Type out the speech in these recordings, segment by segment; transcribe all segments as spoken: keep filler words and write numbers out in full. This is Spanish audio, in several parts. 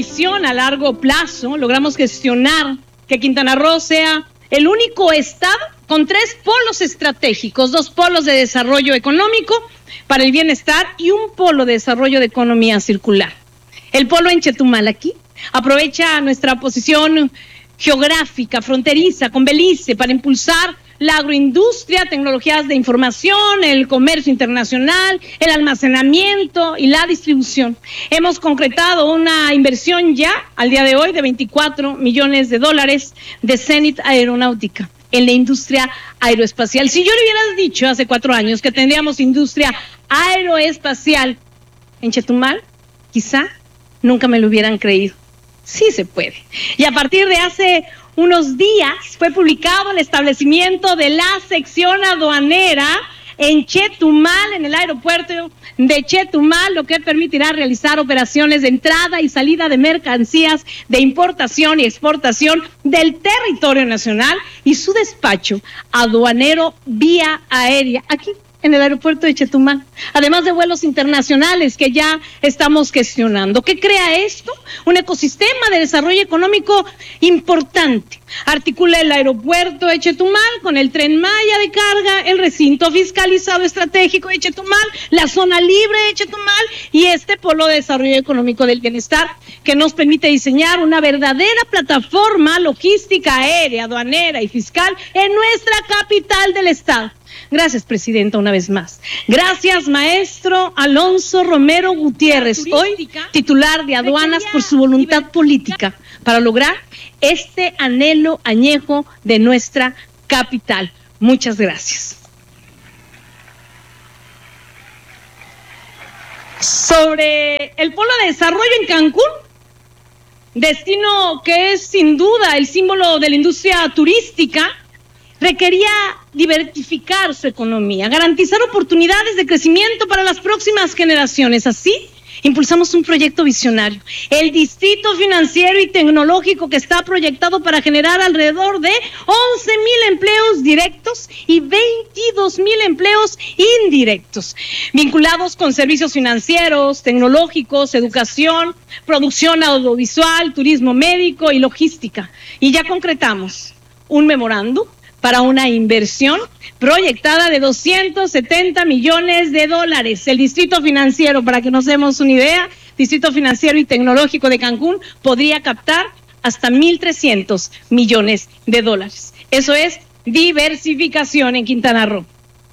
visión a largo plazo, logramos gestionar que Quintana Roo sea el único estado con tres polos estratégicos, dos polos de desarrollo económico para el bienestar y un polo de desarrollo de economía circular. El polo en Chetumal aquí aprovecha nuestra posición geográfica fronteriza con Belice para impulsar la agroindustria, tecnologías de información, el comercio internacional, el almacenamiento y la distribución. Hemos concretado una inversión ya al día de hoy de veinticuatro millones de dólares de Zenith Aeronáutica en la industria aeroespacial. Si yo le hubiera dicho hace cuatro años que tendríamos industria aeroespacial en Chetumal, quizá nunca me lo hubieran creído. Sí se puede. Y a partir de hace unos días fue publicado el establecimiento de la sección aduanera en Chetumal, en el aeropuerto de Chetumal, lo que permitirá realizar operaciones de entrada y salida de mercancías de importación y exportación del territorio nacional y su despacho aduanero vía aérea aquí en el aeropuerto de Chetumal, además de vuelos internacionales que ya estamos gestionando. ¿Qué crea esto? Un ecosistema de desarrollo económico importante. Articula el aeropuerto de Chetumal con el Tren Maya de carga, el recinto fiscalizado estratégico de Chetumal, la zona libre de Chetumal y este polo de desarrollo económico del bienestar que nos permite diseñar una verdadera plataforma logística aérea, aduanera y fiscal en nuestra capital del estado. Gracias, presidenta, una vez más. Gracias, maestro Alonso Romero Gutiérrez, hoy titular de aduanas, por su voluntad política para lograr este anhelo añejo de nuestra capital. Muchas gracias. Sobre el polo de desarrollo en Cancún, destino que es sin duda el símbolo de la industria turística, requería diversificar su economía, garantizar oportunidades de crecimiento para las próximas generaciones. Así, impulsamos un proyecto visionario, el Distrito Financiero y Tecnológico, que está proyectado para generar alrededor de once mil empleos directos y veintidós mil empleos indirectos, vinculados con servicios financieros, tecnológicos, educación, producción audiovisual, turismo médico y logística. Y ya concretamos un memorándum para una inversión proyectada de doscientos setenta millones de dólares. El Distrito Financiero, para que nos demos una idea, Distrito Financiero y Tecnológico de Cancún podría captar hasta mil trescientos millones de dólares. Eso es diversificación en Quintana Roo.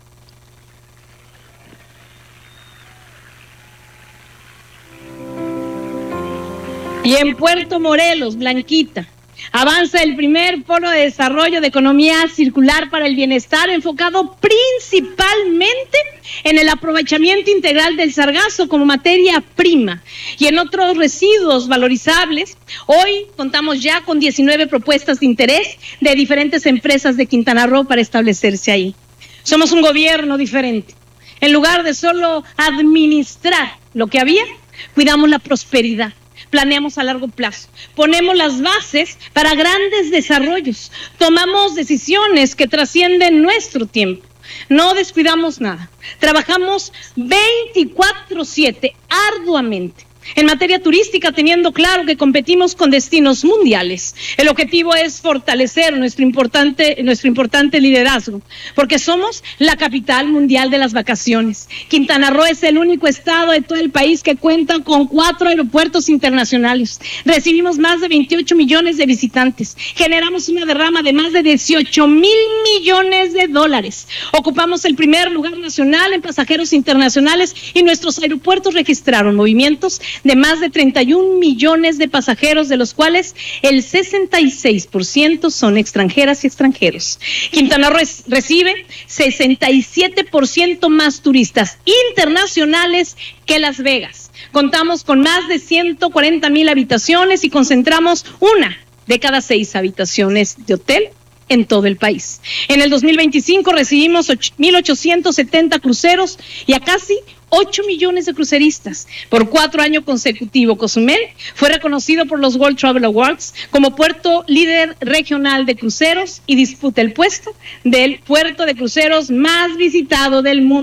Y en Puerto Morelos, Blanquita, avanza el primer polo de desarrollo de economía circular para el bienestar, enfocado principalmente en el aprovechamiento integral del sargazo como materia prima y en otros residuos valorizables. Hoy contamos ya con diecinueve propuestas de interés de diferentes empresas de Quintana Roo para establecerse ahí. Somos un gobierno diferente. En lugar de solo administrar lo que había, cuidamos la prosperidad. Planeamos a largo plazo, ponemos las bases para grandes desarrollos, tomamos decisiones que trascienden nuestro tiempo, no descuidamos nada, trabajamos veinticuatro siete arduamente. En materia turística, teniendo claro que competimos con destinos mundiales, el objetivo es fortalecer nuestro importante, nuestro importante liderazgo, porque somos la capital mundial de las vacaciones. Quintana Roo es el único estado de todo el país que cuenta con cuatro aeropuertos internacionales. Recibimos más de veintiocho millones de visitantes. Generamos una derrama de más de dieciocho mil millones de dólares. Ocupamos el primer lugar nacional en pasajeros internacionales y nuestros aeropuertos registraron movimientos de más de treinta y un millones de pasajeros, de los cuales el sesenta y seis por ciento son extranjeras y extranjeros. Quintana Roo recibe sesenta y siete por ciento más turistas internacionales que Las Vegas. Contamos con más de ciento cuarenta mil habitaciones y concentramos una de cada seis habitaciones de hotel en todo el país. En el dos mil veinticinco recibimos mil ochocientos setenta cruceros y a casi ocho millones de cruceristas. Por cuatro años consecutivos, Cozumel fue reconocido por los World Travel Awards como puerto líder regional de cruceros y disputa el puesto del puerto de cruceros más visitado del mundo.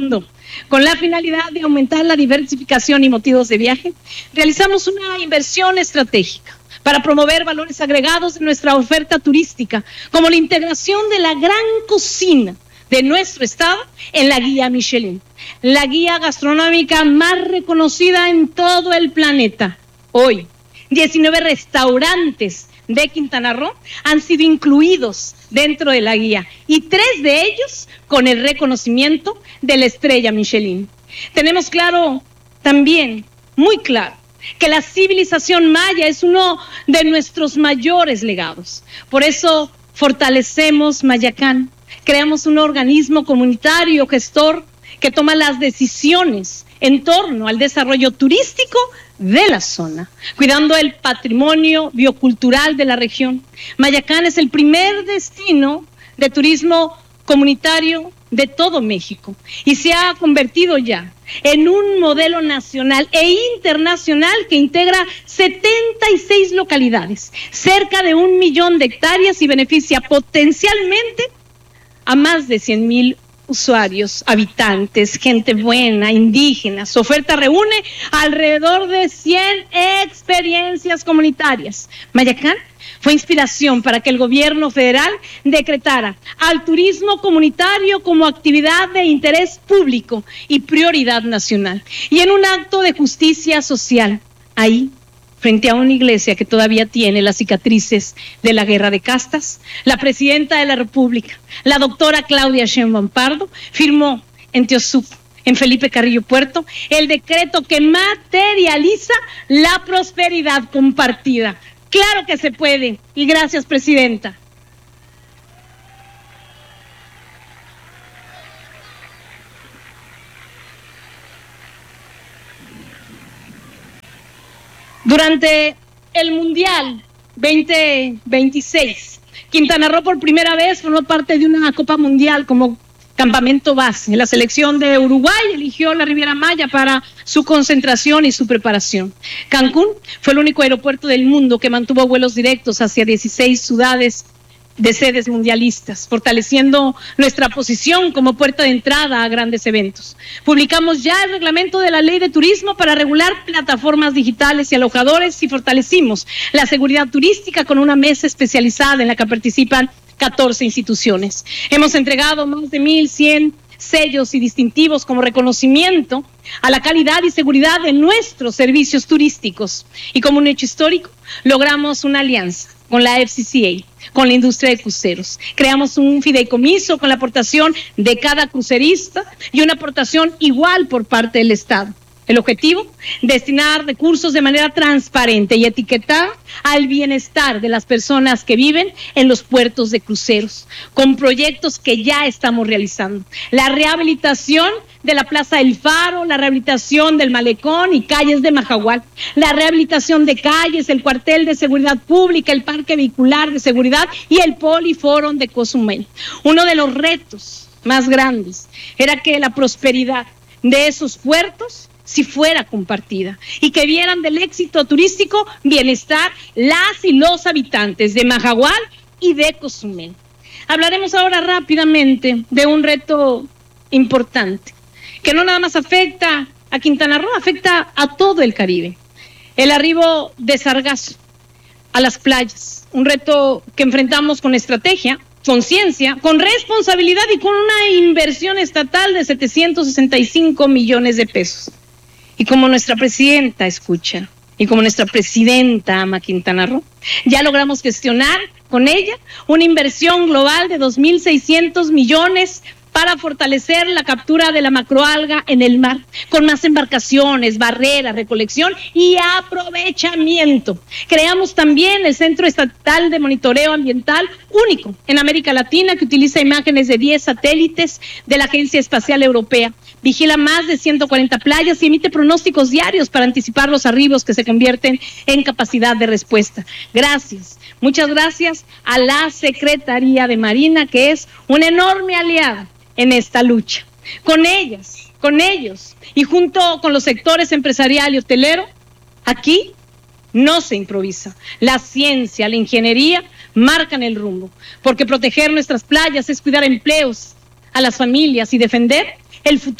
Con la finalidad de aumentar la diversificación y motivos de viaje, realizamos una inversión estratégica para promover valores agregados en nuestra oferta turística, como la integración de la gran cocina de nuestro estado en la guía Michelin, la guía gastronómica más reconocida en todo el planeta. Hoy, diecinueve restaurantes de Quintana Roo han sido incluidos dentro de la guía y tres de ellos con el reconocimiento de la estrella Michelin. Tenemos claro también, muy claro, que la civilización maya es uno de nuestros mayores legados. Por eso fortalecemos Mayacán, creamos un organismo comunitario gestor que toma las decisiones en torno al desarrollo turístico de la zona, cuidando el patrimonio biocultural de la región. Mayacán es el primer destino de turismo comunitario de todo México y se ha convertido ya en un modelo nacional e internacional que integra setenta y seis localidades, cerca de un millón de hectáreas y beneficia potencialmente a más de cien mil usuarios, habitantes, gente buena, indígenas. Su oferta reúne alrededor de cien experiencias comunitarias. Mayacán fue inspiración para que el gobierno federal decretara al turismo comunitario como actividad de interés público y prioridad nacional. Y en un acto de justicia social, ahí, frente a una iglesia que todavía tiene las cicatrices de la guerra de castas, la presidenta de la República, la doctora Claudia Sheinbaum Pardo, firmó en Teosuco, en Felipe Carrillo Puerto, el decreto que materializa la prosperidad compartida. Claro que se puede, y gracias, presidenta. Durante el Mundial veinte veintiséis, Quintana Roo por primera vez formó parte de una Copa Mundial como campamento base. La selección de Uruguay eligió la Riviera Maya para su concentración y su preparación. Cancún fue el único aeropuerto del mundo que mantuvo vuelos directos hacia dieciséis ciudades de sedes mundialistas, fortaleciendo nuestra posición como puerta de entrada a grandes eventos. Publicamos ya el reglamento de la Ley de Turismo para regular plataformas digitales y alojadores y fortalecimos la seguridad turística con una mesa especializada en la que participan catorce instituciones. Hemos entregado más de mil cien sellos y distintivos como reconocimiento a la calidad y seguridad de nuestros servicios turísticos. Y como un hecho histórico, logramos una alianza con la F C C A, con la industria de cruceros. Creamos un fideicomiso con la aportación de cada crucerista y una aportación igual por parte del Estado. El objetivo, destinar recursos de manera transparente y etiquetada al bienestar de las personas que viven en los puertos de cruceros, con proyectos que ya estamos realizando. La rehabilitación de la Plaza del Faro, la rehabilitación del Malecón y calles de Majahual, la rehabilitación de calles, el cuartel de seguridad pública, el parque vehicular de seguridad y el Poliforum de Cozumel. Uno de los retos más grandes era que la prosperidad de esos puertos si fuera compartida y que vieran del éxito turístico bienestar las y los habitantes de Majahual y de Cozumel. Hablaremos ahora rápidamente de un reto importante que no nada más afecta a Quintana Roo, afecta a todo el Caribe. El arribo de sargazo a las playas, un reto que enfrentamos con estrategia, con ciencia, con responsabilidad y con una inversión estatal de setecientos sesenta y cinco millones de pesos. Y como nuestra presidenta escucha, y como nuestra presidenta ama Quintana Roo, ya logramos gestionar con ella una inversión global de dos mil seiscientos millones para fortalecer la captura de la macroalga en el mar, con más embarcaciones, barreras, recolección y aprovechamiento. Creamos también el Centro Estatal de Monitoreo Ambiental, único en América Latina, que utiliza imágenes de diez satélites de la Agencia Espacial Europea. Vigila más de ciento cuarenta playas y emite pronósticos diarios para anticipar los arribos que se convierten en capacidad de respuesta. Gracias, muchas gracias a la Secretaría de Marina, que es una enorme aliada en esta lucha. Con ellas, con ellos y junto con los sectores empresarial y hotelero, aquí no se improvisa. La ciencia, la ingeniería marcan el rumbo, porque proteger nuestras playas es cuidar empleos a las familias y defender el futuro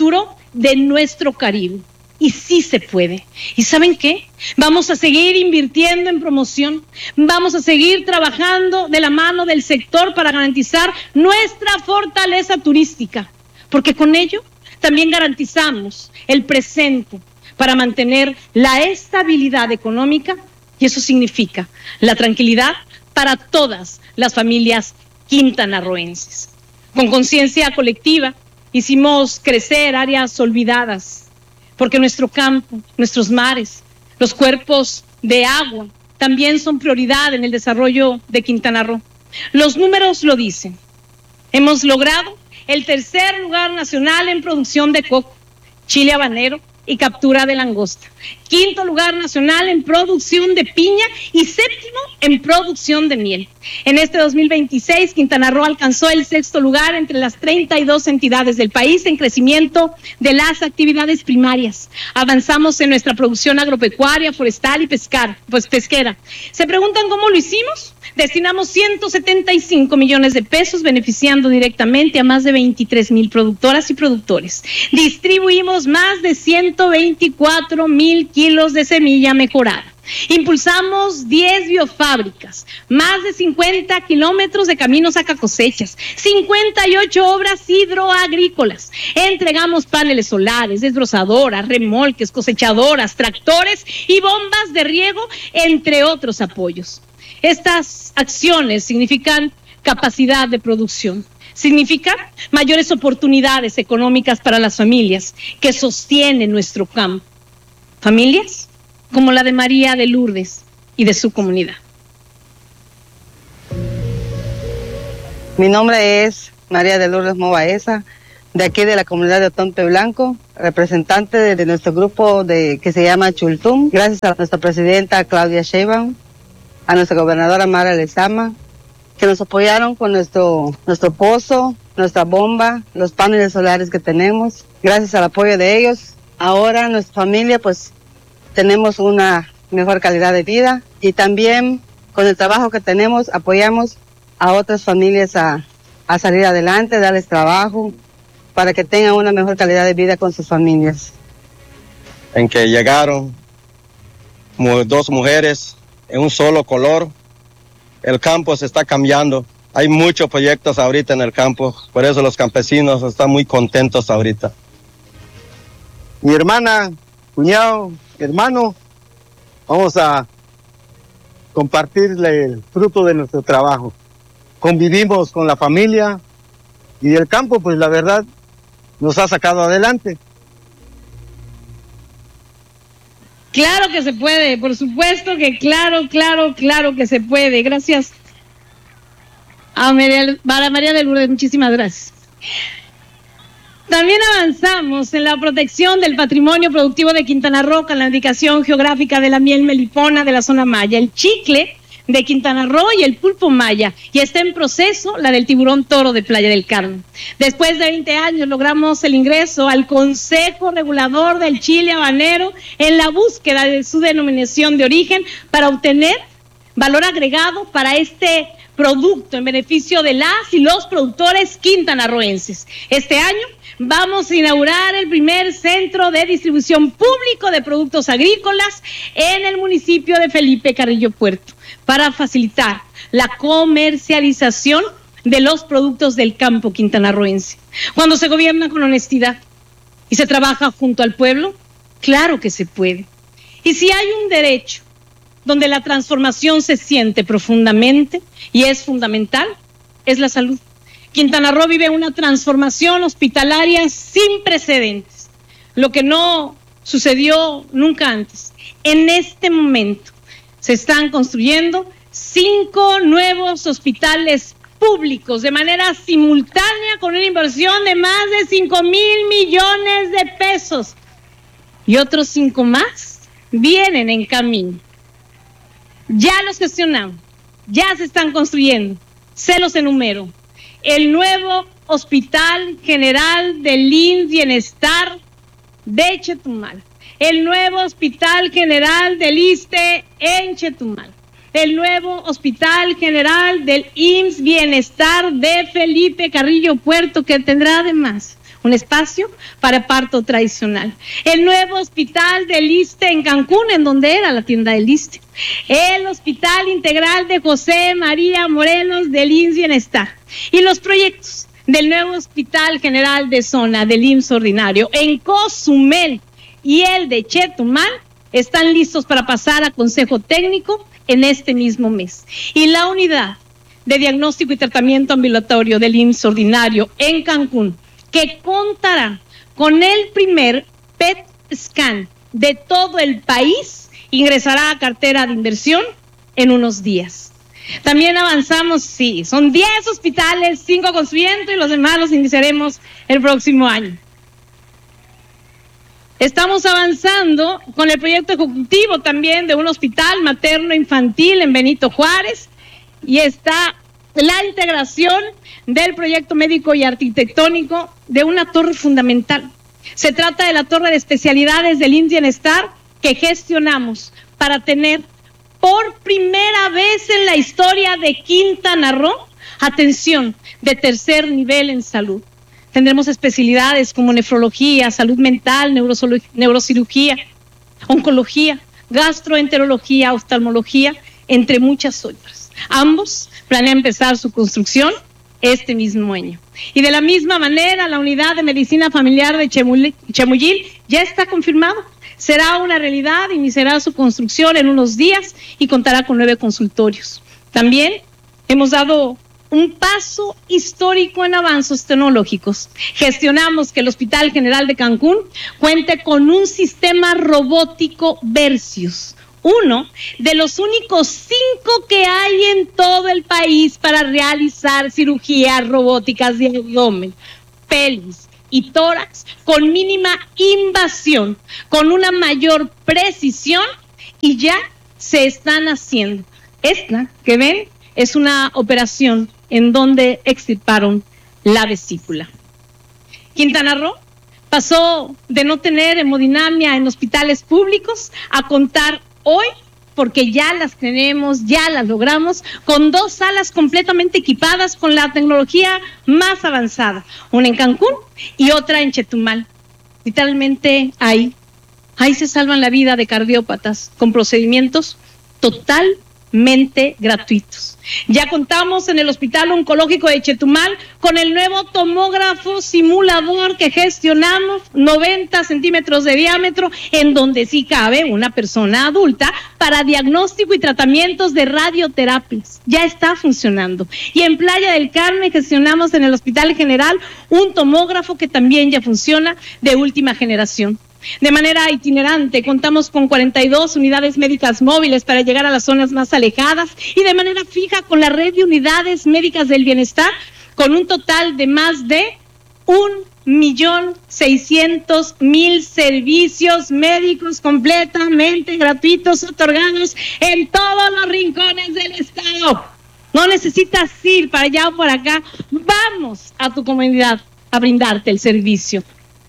de nuestro Caribe. Y sí se puede. ¿Y saben qué? Vamos a seguir invirtiendo en promoción, vamos a seguir trabajando de la mano del sector para garantizar nuestra fortaleza turística, porque con ello también garantizamos el presente para mantener la estabilidad económica, y eso significa la tranquilidad para todas las familias quintanarroenses. Con conciencia colectiva hicimos crecer áreas olvidadas, porque nuestro campo, nuestros mares, los cuerpos de agua también son prioridad en el desarrollo de Quintana Roo. Los números lo dicen. Hemos logrado el tercer lugar nacional en producción de coco, chile habanero y captura de langosta. Quinto lugar nacional en producción de piña y séptimo en producción de miel. En este dos mil veintiséis, Quintana Roo alcanzó el sexto lugar entre las treinta y dos entidades del país en crecimiento de las actividades primarias. Avanzamos en nuestra producción agropecuaria, forestal y pescar, pues pesquera. ¿Se preguntan cómo lo hicimos? Destinamos ciento setenta y cinco millones de pesos beneficiando directamente a más de veintitrés mil productoras y productores. Distribuimos más de ciento veinticuatro mil kilos de semilla mejorada. Impulsamos diez biofábricas, más de cincuenta kilómetros de caminos a cosechas, cincuenta y ocho obras hidroagrícolas. Entregamos paneles solares, desbrozadoras, remolques, cosechadoras, tractores y bombas de riego, entre otros apoyos. Estas acciones significan capacidad de producción, significan mayores oportunidades económicas para las familias que sostienen nuestro campo. Familias como la de María de Lourdes y de su comunidad. Mi nombre es María de Lourdes Mobaeza, de aquí de la comunidad de Otompe Blanco, representante de, de nuestro grupo de, que se llama Chultum. Gracias a nuestra presidenta Claudia Sheinbaum, a nuestra gobernadora Mara Lezama, que nos apoyaron con nuestro, nuestro pozo, nuestra bomba, los paneles solares que tenemos. Gracias al apoyo de ellos, ahora nuestra familia pues tenemos una mejor calidad de vida, y también con el trabajo que tenemos apoyamos a otras familias a, a salir adelante, darles trabajo para que tengan una mejor calidad de vida con sus familias. En que llegaron dos mujeres en un solo color, el campo se está cambiando. Hay muchos proyectos ahorita en el campo, por eso los campesinos están muy contentos ahorita. Mi hermana, cuñado, hermano, vamos a compartirle el fruto de nuestro trabajo. Convivimos con la familia y el campo, pues la verdad, nos ha sacado adelante. Claro que se puede, por supuesto que claro, claro, claro que se puede. Gracias a María, a María de Lourdes, muchísimas gracias. También avanzamos en la protección del patrimonio productivo de Quintana Roo con la indicación geográfica de la miel melipona de la zona maya, el chicle de Quintana Roo y el pulpo maya, y está en proceso la del tiburón toro de Playa del Carmen. Después de veinte años logramos el ingreso al Consejo Regulador del Chile Habanero en la búsqueda de su denominación de origen para obtener valor agregado para este producto en beneficio de las y los productores quintanarroenses. Este año vamos a inaugurar el primer centro de distribución público de productos agrícolas en el municipio de Felipe Carrillo Puerto para facilitar la comercialización de los productos del campo quintanarroense. Cuando se gobierna con honestidad y se trabaja junto al pueblo, claro que se puede. Y si hay un derecho donde la transformación se siente profundamente y es fundamental, es la salud. Quintana Roo vive una transformación hospitalaria sin precedentes, lo que no sucedió nunca antes. En este momento se están construyendo cinco nuevos hospitales públicos de manera simultánea con una inversión de más de cinco mil millones de pesos. Y otros cinco más vienen en camino. Ya los gestionamos, ya se están construyendo. Se los enumero. El nuevo Hospital General del I M S S Bienestar de Chetumal. El nuevo Hospital General del ISSSTE en Chetumal. El nuevo Hospital General del I M S S Bienestar de Felipe Carrillo Puerto, que tendrá además un espacio para parto tradicional. El nuevo hospital del ISSSTE en Cancún, en donde era la tienda del ISSSTE. El Hospital Integral de José María Morelos del I M S S Bienestar. Y los proyectos del nuevo Hospital General de Zona del I M S S Ordinario en Cozumel y el de Chetumal están listos para pasar a Consejo Técnico en este mismo mes. Y la unidad de diagnóstico y tratamiento ambulatorio del I M S S Ordinario en Cancún, que contará con el primer P E T scan de todo el país, ingresará a cartera de inversión en unos días. También avanzamos, sí, son diez hospitales, cinco construyendo y los demás los iniciaremos el próximo año. Estamos avanzando con el proyecto ejecutivo también de un hospital materno infantil en Benito Juárez y está la integración del proyecto médico y arquitectónico de una torre fundamental. Se trata de la torre de especialidades del I M S S Bienestar que gestionamos para tener por primera vez en la historia de Quintana Roo atención de tercer nivel en salud. Tendremos especialidades como nefrología, salud mental, neurocirugía, oncología, gastroenterología, oftalmología, entre muchas otras. Ambos planean empezar su construcción este mismo año. Y de la misma manera, la unidad de medicina familiar de Chamuyil ya está confirmado. Será una realidad, iniciará su construcción en unos días y contará con nueve consultorios. También hemos dado un paso histórico en avances tecnológicos. Gestionamos que el Hospital General de Cancún cuente con un sistema robótico Versius, uno de los únicos cinco que hay en todo el país para realizar cirugías robóticas de abdomen, pelvis y tórax con mínima invasión, con una mayor precisión, y ya se están haciendo. Esta que ven es una operación en donde extirparon la vesícula. Quintana Roo pasó de no tener hemodinamia en hospitales públicos a contar hoy, porque ya las tenemos, ya las logramos, con dos salas completamente equipadas con la tecnología más avanzada, una en Cancún y otra en Chetumal. Literalmente ahí, ahí se salvan la vida de cardiópatas con procedimientos totalmente gratuitos. Ya contamos en el Hospital Oncológico de Chetumal con el nuevo tomógrafo simulador que gestionamos, noventa centímetros de diámetro, en donde sí cabe una persona adulta para diagnóstico y tratamientos de radioterapias. Ya está funcionando. Y en Playa del Carmen gestionamos en el Hospital General un tomógrafo que también ya funciona, de última generación. De manera itinerante, contamos con cuarenta y dos unidades médicas móviles para llegar a las zonas más alejadas, y de manera fija con la red de unidades médicas del bienestar, con un total de más de un millón seiscientos mil servicios médicos completamente gratuitos otorgados en todos los rincones del estado. No necesitas ir para allá o por acá, vamos a tu comunidad a brindarte el servicio.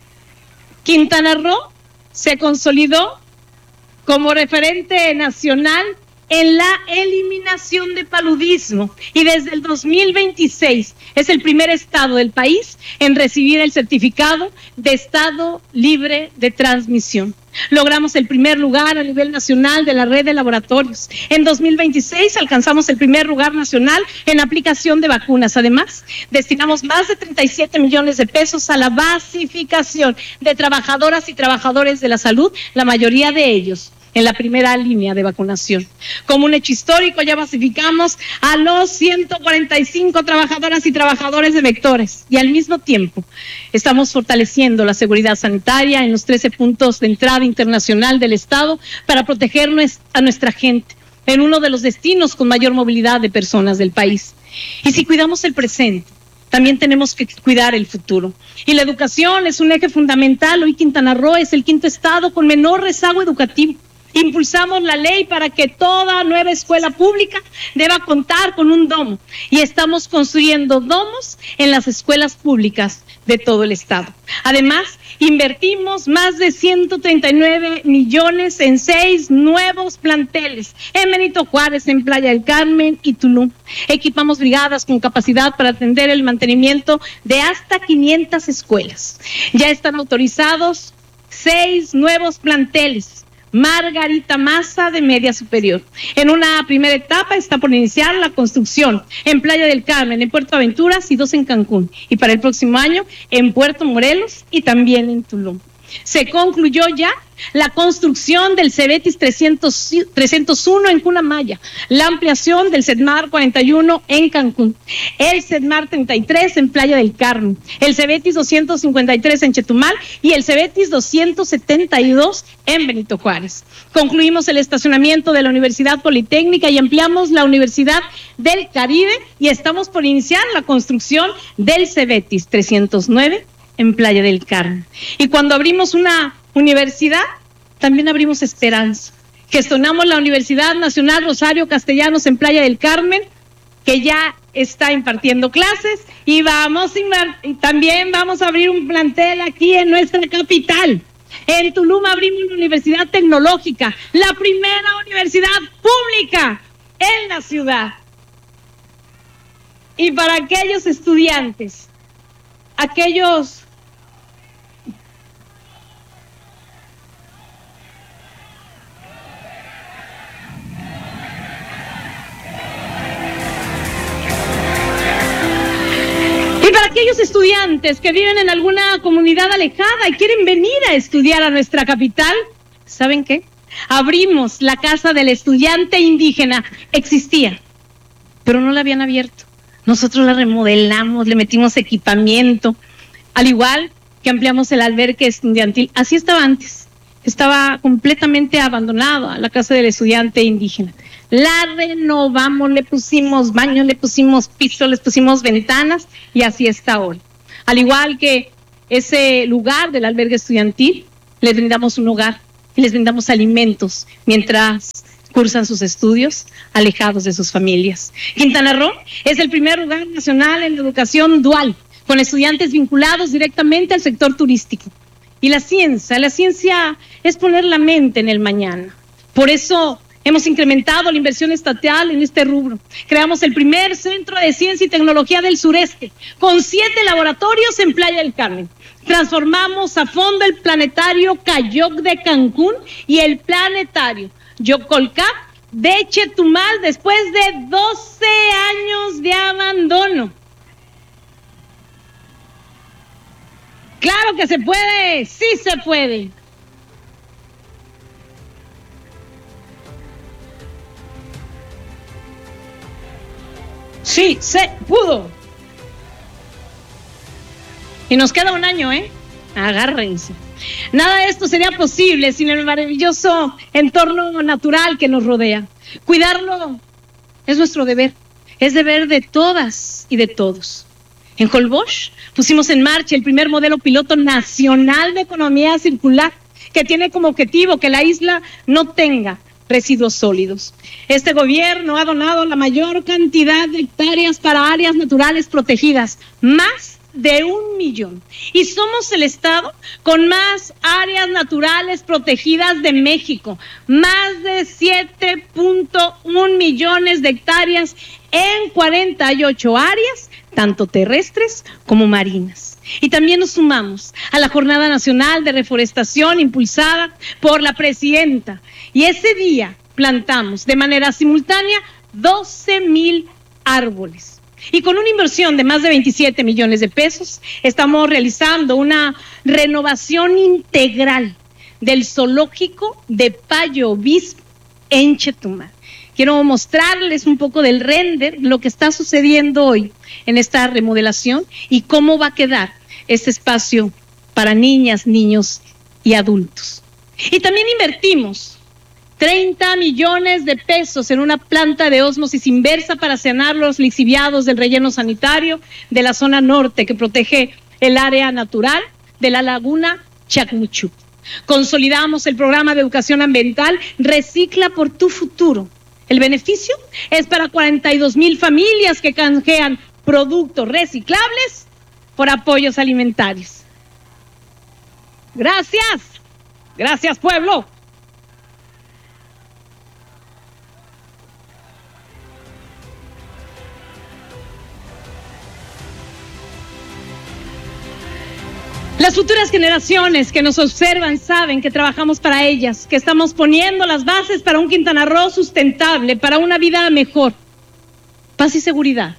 Quintana Roo se consolidó como referente nacional en la eliminación de paludismo, y desde el dos mil veintiséis es el primer estado del país en recibir el certificado de estado libre de transmisión. Logramos el primer lugar a nivel nacional de la red de laboratorios. En dos mil veintiséis alcanzamos el primer lugar nacional en aplicación de vacunas. Además, destinamos más de treinta y siete millones de pesos a la basificación de trabajadoras y trabajadores de la salud, la mayoría de ellos en la primera línea de vacunación. Como un hecho histórico, ya basificamos a los ciento cuarenta y cinco trabajadoras y trabajadores de vectores, y al mismo tiempo estamos fortaleciendo la seguridad sanitaria en los trece puntos de entrada internacional del estado para proteger a nuestra gente en uno de los destinos con mayor movilidad de personas del país. Y si cuidamos el presente, también tenemos que cuidar el futuro. Y la educación es un eje fundamental. Hoy Quintana Roo es el quinto estado con menor rezago educativo. Impulsamos la ley para que toda nueva escuela pública deba contar con un domo, y estamos construyendo domos en las escuelas públicas de todo el estado. Además, Invertimos más de ciento treinta y nueve millones en seis nuevos planteles en Benito Juárez, en Playa del Carmen y Tulum. Equipamos brigadas con capacidad para atender el mantenimiento de hasta quinientas escuelas. Ya están autorizados seis nuevos planteles. Margarita Maza de media superior. En una primera etapa está por iniciar la construcción en Playa del Carmen, en Puerto Aventuras y dos en Cancún. Y para el próximo año en Puerto Morelos y también en Tulum. Se concluyó ya la construcción del Cebetis trescientos uno en Cunamaya, la ampliación del Cedmar cuarenta y uno en Cancún, el Cedmar treinta y tres en Playa del Carmen, el Cebetis doscientos cincuenta y tres en Chetumal y el Cebetis doscientos setenta y dos en Benito Juárez. Concluimos el estacionamiento de la Universidad Politécnica y ampliamos la Universidad del Caribe y estamos por iniciar la construcción del Cebetis trescientos nueve en Playa del Carmen. Y cuando abrimos una universidad, también abrimos esperanza. Gestionamos la Universidad Nacional Rosario Castellanos en Playa del Carmen, que ya está impartiendo clases, y vamos a, y también vamos a abrir un plantel aquí en nuestra capital. En Tulum abrimos una universidad tecnológica, la primera universidad pública en la ciudad. Y para aquellos estudiantes, aquellos Y para aquellos estudiantes que viven en alguna comunidad alejada y quieren venir a estudiar a nuestra capital, ¿saben qué? Abrimos la Casa del Estudiante Indígena. Existía, pero no la habían abierto. Nosotros la remodelamos, le metimos equipamiento, al igual que ampliamos el albergue estudiantil. Así estaba antes. Estaba completamente abandonada la Casa del Estudiante Indígena. La renovamos, le pusimos baños, le pusimos pisos, les pusimos ventanas y así está ahora. Al igual que ese lugar del albergue estudiantil, les brindamos un hogar y les brindamos alimentos mientras cursan sus estudios alejados de sus familias. Quintana Roo es el primer lugar nacional en la educación dual, con estudiantes vinculados directamente al sector turístico. Y la ciencia, la ciencia es poner la mente en el mañana. Por eso hemos incrementado la inversión estatal en este rubro. Creamos el primer centro de ciencia y tecnología del sureste, con siete laboratorios en Playa del Carmen. Transformamos a fondo el planetario Cayoc de Cancún y el planetario Yocolcap de Chetumal después de doce años de abandono. ¡Claro que se puede! ¡Sí se puede! Sí, se pudo. Y nos queda un año, ¿eh? Agárrense. Nada de esto sería posible sin el maravilloso entorno natural que nos rodea. Cuidarlo es nuestro deber. Es deber de todas y de todos. En Holbox pusimos en marcha el primer modelo piloto nacional de economía circular, que tiene como objetivo que la isla no tenga residuos sólidos. Este gobierno ha donado la mayor cantidad de hectáreas para áreas naturales protegidas, más de un millón. Y somos el estado con más áreas naturales protegidas de México, más de siete punto uno millones de hectáreas en cuarenta y ocho áreas, tanto terrestres como marinas. Y también nos sumamos a la Jornada Nacional de Reforestación impulsada por la presidenta. Y ese día plantamos de manera simultánea doce mil árboles. Y con una inversión de más de veintisiete millones de pesos, estamos realizando una renovación integral del zoológico de Payo Obispo en Chetumal. Quiero mostrarles un poco del render, lo que está sucediendo hoy en esta remodelación y cómo va a quedar este espacio para niñas, niños y adultos. Y también invertimos treinta millones de pesos en una planta de ósmosis inversa para sanar los lixiviados del relleno sanitario de la zona norte que protege el área natural de la laguna Chacmuchuc. Consolidamos el programa de educación ambiental Recicla por tu futuro. El beneficio es para cuarenta y dos mil familias que canjean productos reciclables por apoyos alimentarios. Gracias. Gracias, pueblo. Las futuras generaciones que nos observan saben que trabajamos para ellas, que estamos poniendo las bases para un Quintana Roo sustentable, para una vida mejor. Paz y seguridad,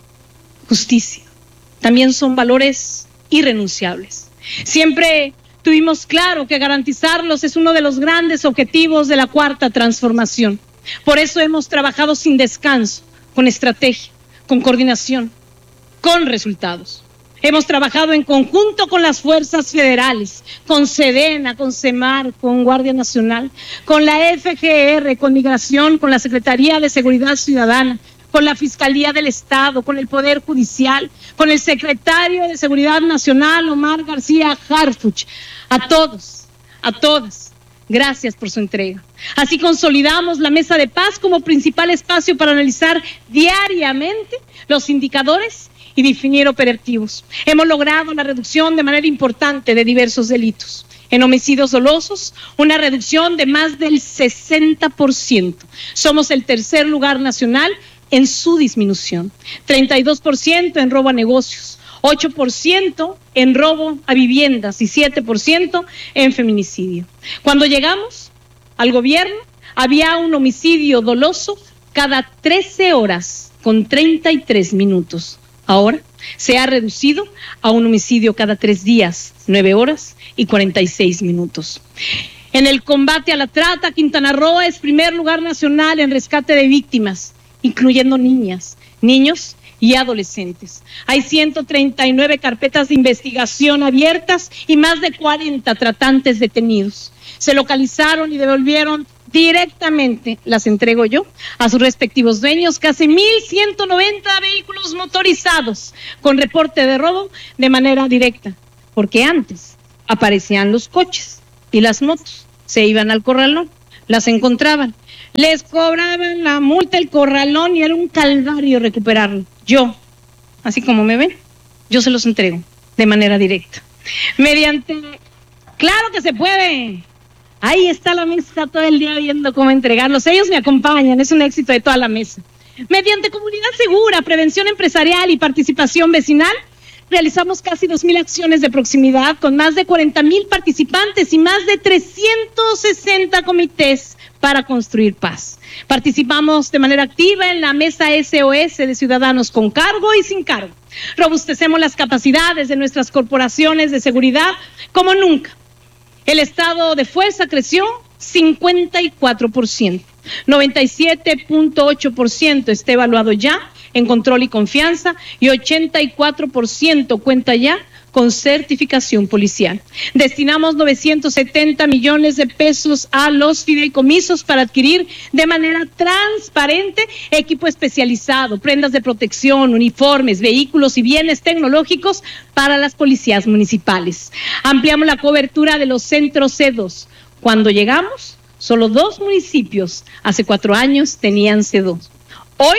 justicia, también son valores irrenunciables. Siempre tuvimos claro que garantizarlos es uno de los grandes objetivos de la Cuarta Transformación. Por eso hemos trabajado sin descanso, con estrategia, con coordinación, con resultados. Hemos trabajado en conjunto con las fuerzas federales, con SEDENA, con SEMAR, con Guardia Nacional, con la F G R, con Migración, con la Secretaría de Seguridad Ciudadana, con la Fiscalía del Estado, con el Poder Judicial, con el Secretario de Seguridad Nacional, Omar García Harfuch. A todos, a todas, gracias por su entrega. Así consolidamos la Mesa de Paz como principal espacio para analizar diariamente los indicadores y definir operativos. Hemos logrado la reducción de manera importante de diversos delitos. En homicidios dolosos, una reducción de más del sesenta por ciento. Somos el tercer lugar nacional en su disminución. treinta y dos por ciento en robo a negocios, ocho por ciento en robo a viviendas y siete por ciento en feminicidio. Cuando llegamos al gobierno, había un homicidio doloso cada trece horas con treinta y tres minutos. Ahora se ha reducido a un homicidio cada tres días, nueve horas y cuarenta y seis minutos. En el combate a la trata, Quintana Roo es primer lugar nacional en rescate de víctimas, incluyendo niñas, niños y adolescentes. Hay ciento treinta y nueve carpetas de investigación abiertas y más de cuarenta tratantes detenidos. Se localizaron y devolvieron directamente, las entrego yo, a sus respectivos dueños, casi mil ciento noventa vehículos motorizados con reporte de robo de manera directa, porque antes aparecían los coches y las motos, se iban al corralón, las encontraban, les cobraban la multa, el corralón, y era un calvario recuperarlo. Yo, así como me ven, yo se los entrego de manera directa. Mediante, claro que se puede. Ahí está la mesa todo el día viendo cómo entregarlos. Ellos me acompañan, es un éxito de toda la mesa. Mediante comunidad segura, prevención empresarial y participación vecinal, realizamos casi dos mil acciones de proximidad con más de cuarenta mil participantes y más de trescientos sesenta comités para construir paz. Participamos de manera activa en la mesa S O S de ciudadanos con cargo y sin cargo. Robustecemos las capacidades de nuestras corporaciones de seguridad como nunca. El estado de fuerza creció cincuenta y cuatro por ciento. noventa y siete punto ocho por ciento está evaluado ya en control y confianza y ochenta y cuatro por ciento cuenta ya con certificación policial. Destinamos novecientos setenta millones de pesos a los fideicomisos para adquirir de manera transparente equipo especializado, prendas de protección, uniformes, vehículos y bienes tecnológicos para las policías municipales. Ampliamos la cobertura de los centros C dos. Cuando llegamos, solo dos municipios hace cuatro años tenían C dos. Hoy,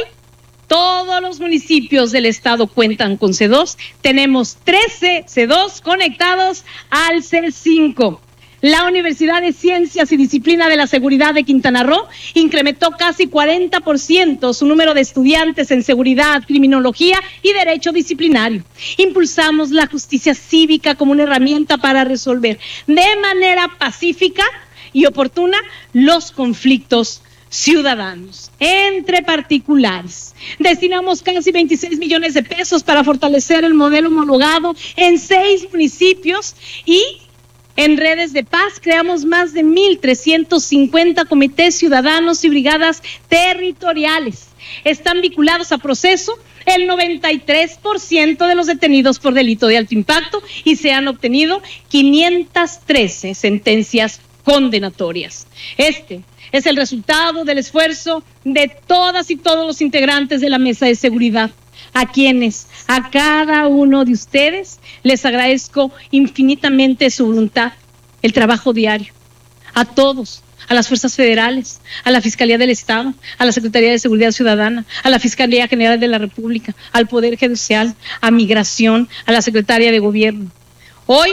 todos los municipios del estado cuentan con C dos. Tenemos trece C dos conectados al C cinco. La Universidad de Ciencias y Disciplina de la Seguridad de Quintana Roo incrementó casi cuarenta por ciento su número de estudiantes en seguridad, criminología y derecho disciplinario. Impulsamos la justicia cívica como una herramienta para resolver de manera pacífica y oportuna los conflictos ciudadanos entre particulares. Destinamos casi veintiséis millones de pesos para fortalecer el modelo homologado en seis municipios y en redes de paz creamos más de mil trescientos cincuenta comités ciudadanos y brigadas territoriales. Están vinculados a proceso el noventa y tres por ciento de los detenidos por delito de alto impacto y se han obtenido quinientas trece sentencias condenatorias. Este es el resultado del esfuerzo de todas y todos los integrantes de la mesa de seguridad, a quienes, a cada uno de ustedes, les agradezco infinitamente su voluntad, el trabajo diario. A todos, a las fuerzas federales, a la Fiscalía del Estado, a la Secretaría de Seguridad Ciudadana, a la Fiscalía General de la República, al Poder Judicial, a Migración, a la Secretaría de Gobierno. Hoy,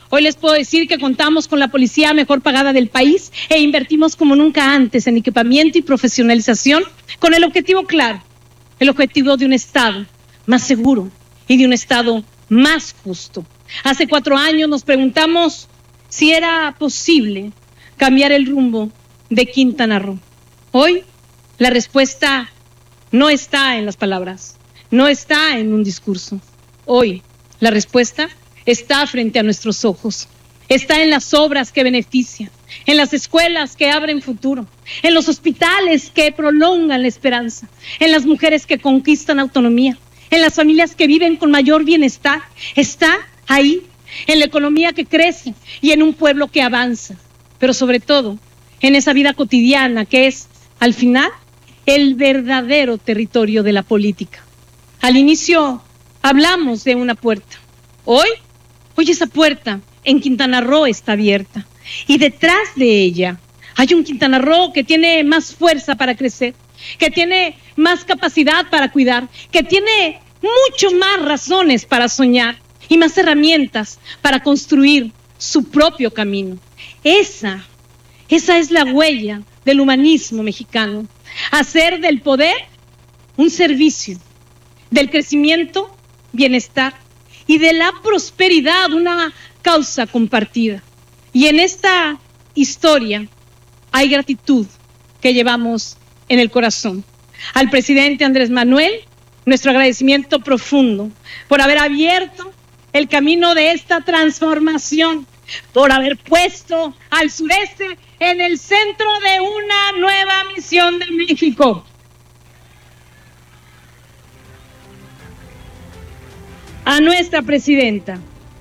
Hoy les puedo decir que contamos con la policía mejor pagada del país e invertimos como nunca antes en equipamiento y profesionalización con el objetivo claro, el objetivo de un Estado más seguro y de un Estado más justo. Hace cuatro años nos preguntamos si era posible cambiar el rumbo de Quintana Roo. Hoy la respuesta no está en las palabras, no está en un discurso. Hoy la respuesta está frente a nuestros ojos, está en las obras que benefician, en las escuelas que abren futuro, en los hospitales que prolongan la esperanza, en las mujeres que conquistan autonomía, en las familias que viven con mayor bienestar. Está ahí, en la economía que crece y en un pueblo que avanza, pero sobre todo en esa vida cotidiana que es, al final, el verdadero territorio de la política. Al inicio hablamos de una puerta. Hoy, hoy esa puerta en Quintana Roo está abierta y detrás de ella hay un Quintana Roo que tiene más fuerza para crecer, que tiene más capacidad para cuidar, que tiene mucho más razones para soñar y más herramientas para construir su propio camino. Esa, esa es la huella del humanismo mexicano, hacer del poder un servicio, del crecimiento, bienestar y de la prosperidad una causa compartida. Y en esta historia hay gratitud que llevamos en el corazón. Al presidente Andrés Manuel, nuestro agradecimiento profundo por haber abierto el camino de esta transformación, por haber puesto al sureste en el centro de una nueva misión de México. A nuestra presidenta,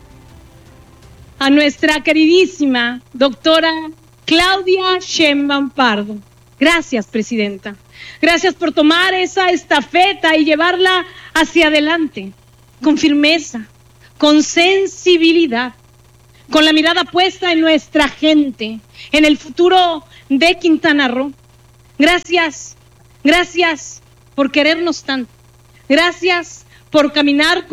a nuestra queridísima doctora Claudia Sheinbaum Pardo. Gracias, presidenta. Gracias por tomar esa estafeta y llevarla hacia adelante, con firmeza, con sensibilidad, con la mirada puesta en nuestra gente, en el futuro de Quintana Roo. Gracias, gracias por querernos tanto. Gracias por caminar con